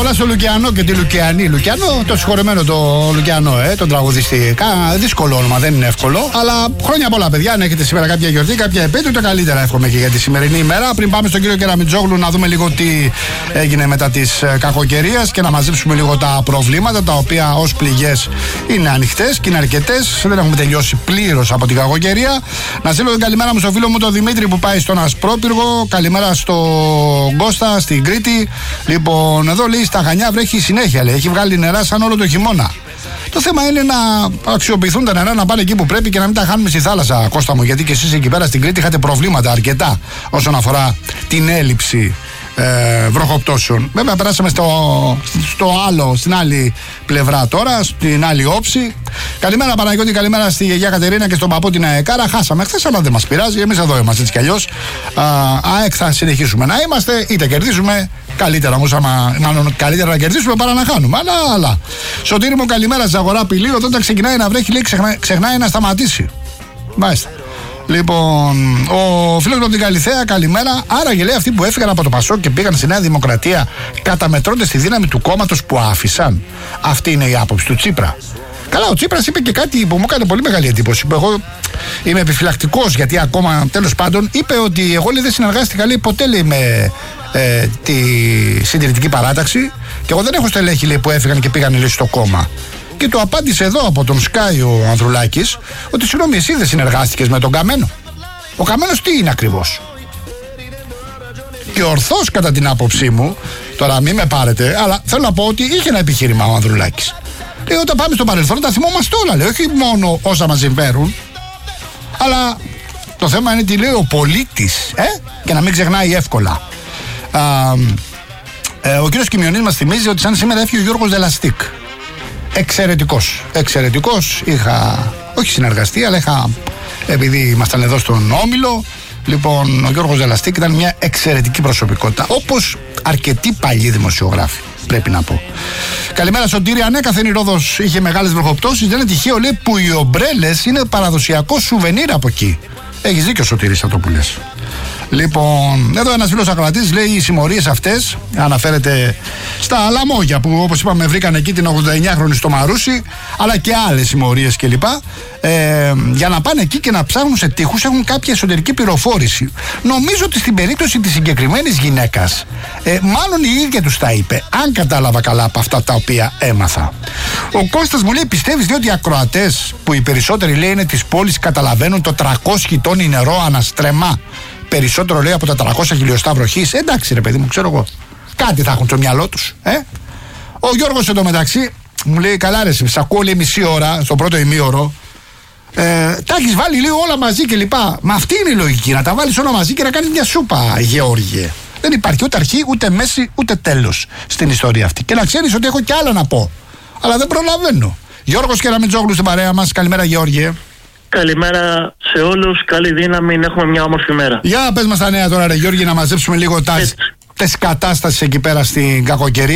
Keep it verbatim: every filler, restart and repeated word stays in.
πολλά στο Λουκιανό και τη Λουκιανή. Λουκιανό, το συγχωρεμένο το Λουκιανό, ε, τον τραγουδιστή. Κα, δύσκολο όνομα, δεν είναι εύκολο. Αλλά χρόνια πολλά, παιδιά. Αν έχετε σήμερα κάποια γιορτή, κάποια επέτειο, το καλύτερα εύχομαι και για τη σημερινή ημέρα. Πριν πάμε στον κύριο Κεραμιτζόγλου να δούμε λίγο τι έγινε μετά τη κακοκαιρία και να μαζέψουμε λίγο τα προβλήματα, τα οποία ως πληγές είναι ανοιχτές και είναι αρκετές. Δεν έχουμε τελειώσει πλήρως από την κακοκαιρία. Να στείλω την καλημέρα μου στο φίλο μου τον Δημήτρη που πάει στον Ασπρόπυργο. Καλημέρα στον Κώστα, στην Κρήτη. Λοιπόν, εδώ λέει στα Χανιά βρέχει συνέχεια. Λέει. Έχει βγάλει νερά σαν όλο το χειμώνα. Το θέμα είναι να αξιοποιηθούν τα νερά, να πάνε εκεί που πρέπει και να μην τα χάνουμε στη θάλασσα, Κώστα μου. Γιατί και εσείς εκεί πέρα στην Κρήτη είχατε προβλήματα αρκετά όσον αφορά την έλλειψη ε, βροχοπτώσεων. Βέβαια, περάσαμε στο, στο άλλο, στην άλλη πλευρά τώρα, στην άλλη όψη. Καλημέρα Παναγιώτη, καλημέρα στη γιαγιά Κατερίνα και στον παππού την Αεκάρα. Χάσαμε χθες, αλλά δεν μας πειράζει. Εμείς εδώ είμαστε έτσι κι αλλιώς. ΑΕΚ θα συνεχίσουμε να είμαστε, είτε κερδίζουμε. Καλύτερα όμως, άμα, μάλλον καλύτερα να κερδίσουμε παρά να χάνουμε. Αλλά, αλλά. Σωτήρη μου, καλημέρα Ζαγορά Πηλίου. Όταν ξεκινάει να βρέχει, λέει, ξεχνά, ξεχνάει να σταματήσει. Μάλιστα. Λοιπόν, ο φίλος μου από την Καλιθέα, καλημέρα. Άραγε λέει αυτοί που έφυγαν από το Πασόκ και πήγαν στη Νέα Δημοκρατία καταμετρώντας τη δύναμη του κόμματος που άφησαν. Αυτή είναι η άποψη του Τσίπρα. Καλά, ο Τσίπρας είπε και κάτι που μου έκανε πολύ μεγάλη εντύπωση. Που εγώ είμαι επιφυλακτικός, γιατί ακόμα τέλος πάντων είπε ότι εγώ λέει, δεν συνεργάστηκα λέει, ποτέ λέει, με ε, τη συντηρητική παράταξη και εγώ δεν έχω στελέχη λέει, που έφυγαν και πήγαν λέει, στο κόμμα. Και το απάντησε εδώ από τον Σκάι ο Ανδρουλάκης ότι συγγνώμη, εσύ δεν συνεργάστηκες με τον Καμένο. Ο Καμένος τι είναι ακριβώς? Και ορθώς κατά την άποψή μου, τώρα μην με πάρετε, αλλά θέλω να πω ότι είχε ένα επιχείρημα ο Ανδρουλάκης. Λέει όταν πάμε στο παρελθόν τα θυμόμαστε όλα, λέει, όχι μόνο όσα μας συμβαίνουν, αλλά το θέμα είναι τι λέει ο πολίτης, ε? Και να μην ξεχνάει εύκολα. Α, ε, ο κύριος Κιμιονής μας θυμίζει ότι σαν σήμερα έφυγε ο Γιώργος Δελαστίκ. Εξαιρετικός, εξαιρετικός, είχα όχι συνεργαστεί, αλλά είχα, επειδή ήμασταν εδώ στον Όμιλο, λοιπόν, ο Γιώργος Δελαστίκ ήταν μια εξαιρετική προσωπικότητα, όπως αρκετοί παλιοί δημοσιογράφοι, πρέπει να πω. Καλημέρα Σωτήρη, ανέκαθεν η Ρόδος είχε μεγάλες βροχοπτώσεις, δεν είναι τυχαίο, λέει, που οι ομπρέλες είναι παραδοσιακό σουβενίρ από εκεί. Έχεις δίκιο Σωτήρη αυτό που λες. Λοιπόν, εδώ ένας φίλος ακροατής λέει οι συμμορίες αυτές, αναφέρεται στα Λαμόγια που όπως είπαμε βρήκαν εκεί την ογδοεννιάχρονη στο Μαρούσι, αλλά και άλλες συμμορίες κλπ. Ε, για να πάνε εκεί και να ψάχνουν σε τείχους έχουν κάποια εσωτερική πληροφόρηση. Νομίζω ότι στην περίπτωση της συγκεκριμένης γυναίκας, ε, μάλλον η ίδια τους τα είπε, αν κατάλαβα καλά από αυτά τα οποία έμαθα. Ο Κώστας μου λέει, πιστεύεις ότι οι ακροατές που οι περισσότεροι λέει είναι της πόλης καταλαβαίνουν το τριακόσια τόνοι νερό αναστρεμά? Περισσότερο λέει από τα τριακόσια χιλιοστά βροχής. Εντάξει ρε παιδί μου, ξέρω εγώ. Κάτι θα έχουν στο μυαλό τους. Ε? Ο Γιώργος εντωμεταξύ μου λέει καλά ρε, σ' ακούω λέει μισή ώρα στο πρώτο ημίωρο. Ε, τα έχεις βάλει λέει όλα μαζί και λοιπά. Μα αυτή είναι η λογική. Να τα βάλεις όλα μαζί και να κάνεις μια σούπα, Γεώργιε. Δεν υπάρχει ούτε αρχή, ούτε μέση, ούτε τέλος στην ιστορία αυτή. Και να ξέρεις ότι έχω κι άλλα να πω. Αλλά δεν προλαβαίνω. Γιώργος Κεραμιτζόγλου στην παρέα μας. Καλημέρα Γεώργιε. Καλημέρα σε όλους, καλή δύναμη, να έχουμε μια όμορφη μέρα. Για πες μας τα νέα τώρα ρε Γιώργη, να μαζέψουμε λίγο τα, τις κατάστασεις εκεί πέρα στην κακοκαιρία.